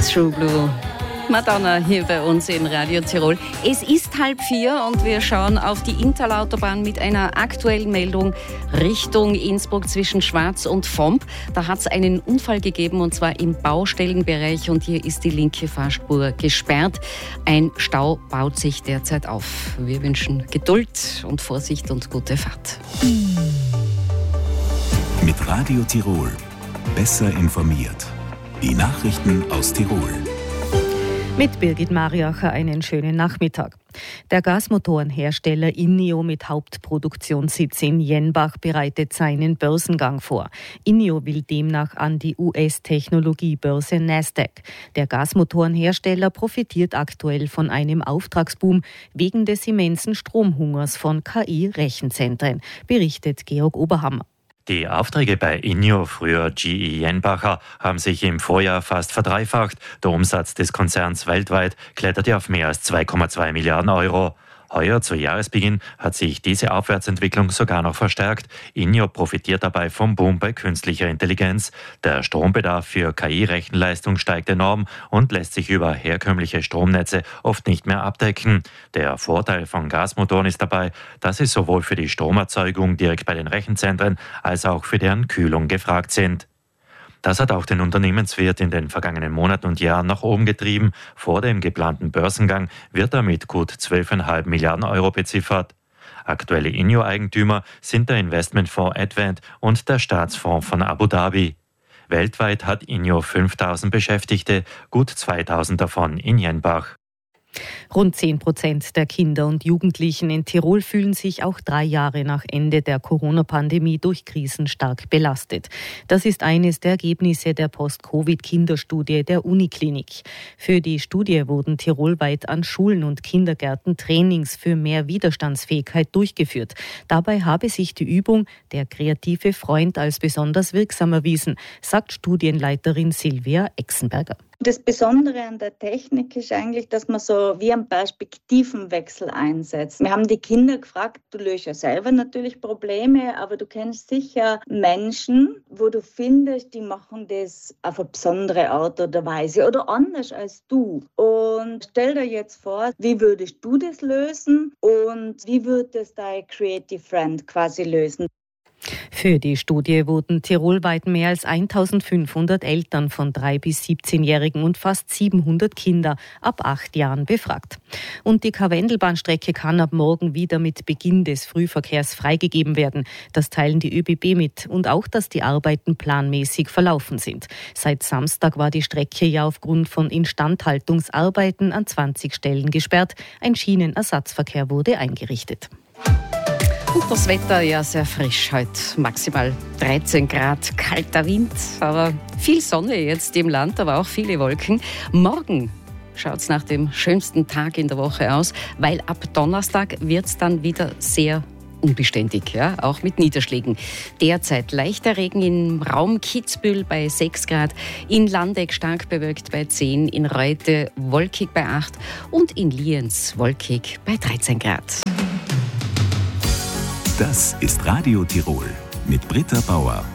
True Blue. Madonna hier bei uns in Radio Tirol. Es ist 3:30 und wir schauen auf die Interlautobahn mit einer aktuellen Meldung Richtung Innsbruck zwischen Schwarz und Vomp. Da hat es einen Unfall gegeben und zwar im Baustellenbereich und hier ist die linke Fahrspur gesperrt. Ein Stau baut sich derzeit auf. Wir wünschen Geduld und Vorsicht und gute Fahrt. Mit Radio Tirol. Besser informiert. Die Nachrichten aus Tirol. Mit Birgit Mariacher einen schönen Nachmittag. Der Gasmotorenhersteller INNIO mit Hauptproduktionssitz in Jenbach bereitet seinen Börsengang vor. INNIO will demnach an die US-Technologiebörse Nasdaq. Der Gasmotorenhersteller profitiert aktuell von einem Auftragsboom wegen des immensen Stromhungers von KI-Rechenzentren, berichtet Georg Oberhammer. Die Aufträge bei INNIO, früher GE Jenbacher, haben sich im Vorjahr fast verdreifacht. Der Umsatz des Konzerns weltweit kletterte auf mehr als 2,2 Milliarden Euro. Heuer zu Jahresbeginn hat sich diese Aufwärtsentwicklung sogar noch verstärkt. INNIO profitiert dabei vom Boom bei künstlicher Intelligenz. Der Strombedarf für KI-Rechenleistung steigt enorm und lässt sich über herkömmliche Stromnetze oft nicht mehr abdecken. Der Vorteil von Gasmotoren ist dabei, dass sie sowohl für die Stromerzeugung direkt bei den Rechenzentren als auch für deren Kühlung gefragt sind. Das hat auch den Unternehmenswert in den vergangenen Monaten und Jahren nach oben getrieben. Vor dem geplanten Börsengang wird er mit gut 12,5 Milliarden Euro beziffert. Aktuelle INNIO-Eigentümer sind der Investmentfonds Advent und der Staatsfonds von Abu Dhabi. Weltweit hat INNIO 5.000 Beschäftigte, gut 2.000 davon in Jenbach. Rund 10% der Kinder und Jugendlichen in Tirol fühlen sich auch 3 Jahre nach Ende der Corona-Pandemie durch Krisen stark belastet. Das ist eines der Ergebnisse der Post-Covid-Kinderstudie der Uniklinik. Für die Studie wurden tirolweit an Schulen und Kindergärten Trainings für mehr Widerstandsfähigkeit durchgeführt. Dabei habe sich die Übung Der kreative Freund als besonders wirksam erwiesen, sagt Studienleiterin Silvia Exenberger. Das Besondere an der Technik ist eigentlich, dass man so wie einen Perspektivenwechsel einsetzt. Wir haben die Kinder gefragt, du löst ja selber natürlich Probleme, aber du kennst sicher Menschen, wo du findest, die machen das auf eine besondere Art oder Weise oder anders als du. Und stell dir jetzt vor, wie würdest du das lösen und wie würde es dein Creative Friend quasi lösen? Für die Studie wurden tirolweit mehr als 1.500 Eltern von 3- bis 17-Jährigen und fast 700 Kinder ab 8 Jahren befragt. Und die Karwendelbahnstrecke kann ab morgen wieder mit Beginn des Frühverkehrs freigegeben werden. Das teilen die ÖBB mit und auch, dass die Arbeiten planmäßig verlaufen sind. Seit Samstag war die Strecke ja aufgrund von Instandhaltungsarbeiten an 20 Stellen gesperrt. Ein Schienenersatzverkehr wurde eingerichtet. Und das Wetter ja sehr frisch heute, maximal 13 Grad, kalter Wind, aber viel Sonne jetzt im Land, aber auch viele Wolken. Morgen schaut es nach dem schönsten Tag in der Woche aus, weil ab Donnerstag wird es dann wieder sehr unbeständig, ja, auch mit Niederschlägen. Derzeit leichter Regen im Raum Kitzbühel bei 6 Grad, in Landeck stark bewölkt bei 10, in Reute wolkig bei 8 und in Lienz wolkig bei 13 Grad. Das ist Radio Tirol mit Britta Bauer.